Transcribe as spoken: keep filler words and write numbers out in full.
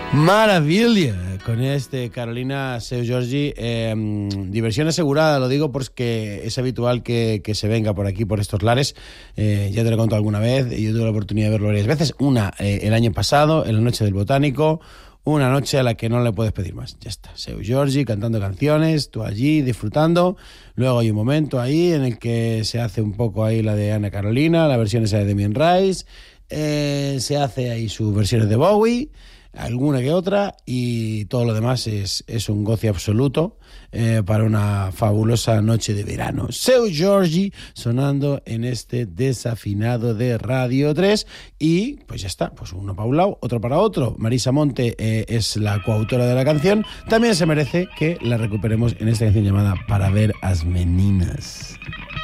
Maravilla, con este Carolina Seu Giorgi, eh, diversión asegurada, lo digo porque es habitual que, que se venga por aquí, por estos lares, eh, ya te lo he contado alguna vez, y yo tuve la oportunidad de verlo varias veces, una eh, el año pasado, en la noche del Botánico, una noche a la que no le puedes pedir más, ya está, Seu Giorgi cantando canciones, tú allí disfrutando, luego hay un momento ahí en el que se hace un poco ahí la de Ana Carolina, la versión esa de Damien Rice, eh, se hace ahí sus versiones de Bowie, alguna que otra, y todo lo demás es, es un goce absoluto eh, para una fabulosa noche de verano. Seu Giorgi sonando en este desafinado de Radio tres, y pues ya está, pues uno para un lado, otro para otro. Marisa Monte eh, es la coautora de la canción, también se merece que la recuperemos en esta canción llamada Para ver as meninas.